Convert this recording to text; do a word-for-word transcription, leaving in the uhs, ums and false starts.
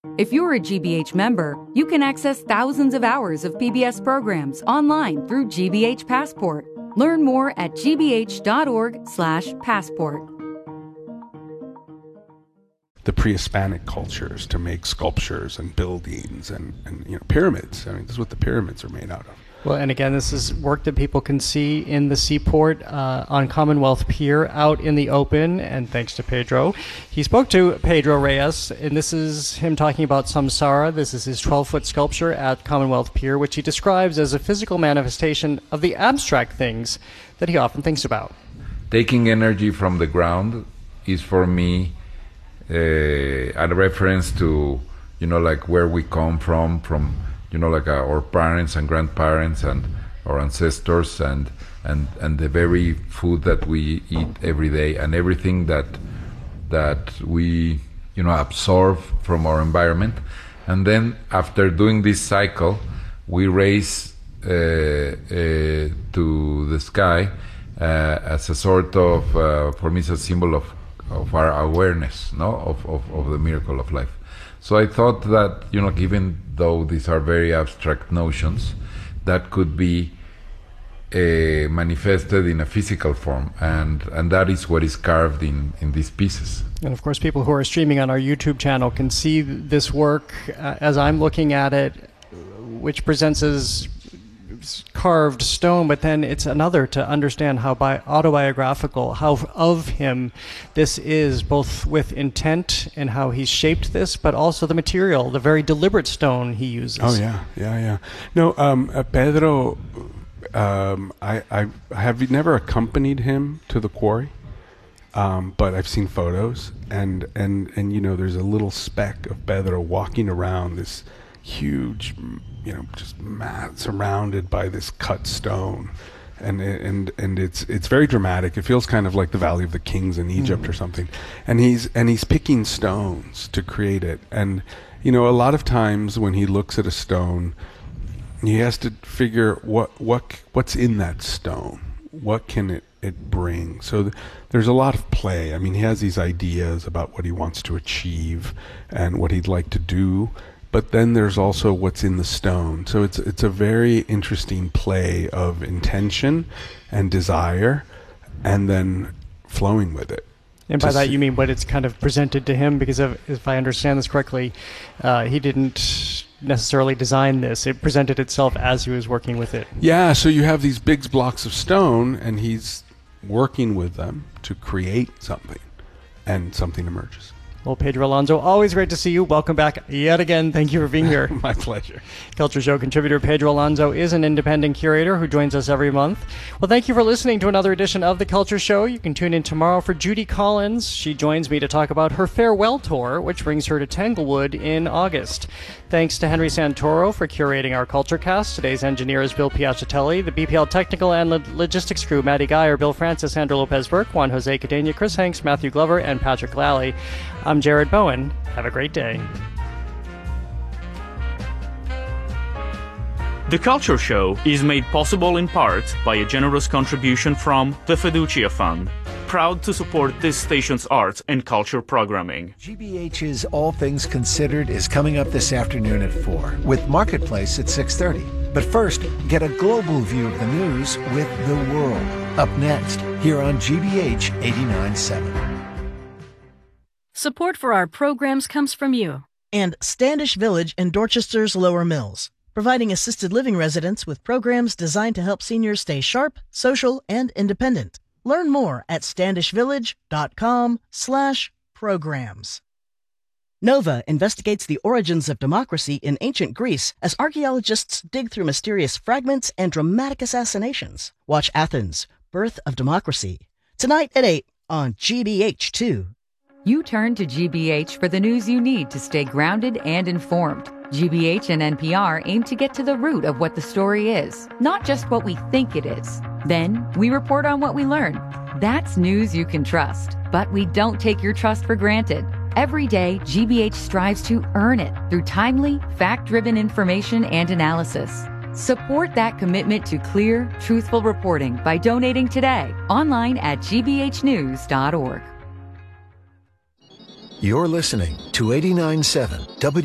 If you're a G B H member, you can access thousands of hours of P B S programs online through G B H Passport. Learn more at gbh.org slash passport. The pre-Hispanic cultures to make sculptures and buildings and, and you know pyramids. I mean, this is what the pyramids are made out of. Well, and again, this is work that people can see in the seaport uh, on Commonwealth Pier out in the open, and thanks to Pedro. He spoke to Pedro Reyes, and this is him talking about Samsara. This is his twelve-foot sculpture at Commonwealth Pier, which he describes as a physical manifestation of the abstract things that he often thinks about. Taking energy from the ground is for me uh, a reference to, you know, like where we come from, from you know, like our parents and grandparents and our ancestors, and and and the very food that we eat every day, and everything that that we you know absorb from our environment, and then after doing this cycle, we raise uh, uh, to the sky uh, as a sort of uh, for me, it's a symbol of of our awareness, no, of, of of the miracle of life. So I thought that, you know, even though these are very abstract notions, that could be uh, manifested in a physical form, and, and that is what is carved in, in these pieces. And of course, people who are streaming on our YouTube channel can see this work uh, as I'm looking at it, which presents as carved stone, but then it's another to understand how bi- autobiographical, how of him this is, both with intent and how he's shaped this, but also the material, the very deliberate stone he uses. Oh yeah, yeah, yeah. No, um, uh, Pedro, um, I, I have never accompanied him to the quarry, um, but I've seen photos, and, and, and you know, there's a little speck of Pedro walking around this huge, you know, just mat surrounded by this cut stone, and and and it's it's very dramatic. It feels kind of like the Valley of the Kings in Egypt mm. or something. And he's and he's picking stones to create it. And you know, a lot of times when he looks at a stone, he has to figure what what what's in that stone. What can it it bring? So th- there's a lot of play. I mean, he has these ideas about what he wants to achieve and what he'd like to do. But then there's also what's in the stone. So it's it's a very interesting play of intention and desire, and then flowing with it. And by that you mean what it's kind of presented to him, because of, if I understand this correctly, uh, he didn't necessarily design this. It presented itself as he was working with it. Yeah, so you have these big blocks of stone, and he's working with them to create something, and something emerges. Well, Pedro Alonso, always great to see you. Welcome back yet again. Thank you for being here. My pleasure. Culture Show contributor Pedro Alonso is an independent curator who joins us every month. Well, thank you for listening to another edition of The Culture Show. You can tune in tomorrow for Judy Collins. She joins me to talk about her farewell tour, which brings her to Tanglewood in August. Thanks to Henry Santoro for curating our Culture Cast. Today's engineer is Bill Piacitelli. The B P L technical and lo- logistics crew, Maddie Geyer, Bill Francis, Sandra Lopez-Burke, Juan Jose Cadena, Chris Hanks, Matthew Glover, and Patrick Lally. I'm Jared Bowen. Have a great day. The Culture Show is made possible in part by a generous contribution from the Fiducia Fund, proud to support this station's arts and culture programming. G B H's All Things Considered is coming up this afternoon at four, with Marketplace at six thirty. But first, get a global view of the news with The World. Up next, here on G B H eighty-nine point seven. Support for our programs comes from you. And Standish Village in Dorchester's Lower Mills, providing assisted living residents with programs designed to help seniors stay sharp, social, and independent. Learn more at standishvillage.com slash programs. Nova investigates the origins of democracy in ancient Greece as archaeologists dig through mysterious fragments and dramatic assassinations. Watch Athens, Birth of Democracy, tonight at eight on G B H two. You turn to G B H for the news you need to stay grounded and informed. G B H and N P R aim to get to the root of what the story is, not just what we think it is. Then, we report on what we learn. That's news you can trust. But we don't take your trust for granted. Every day, G B H strives to earn it through timely, fact-driven information and analysis. Support that commitment to clear, truthful reporting by donating today, online at g b h news dot org. You're listening to eighty-nine point seven W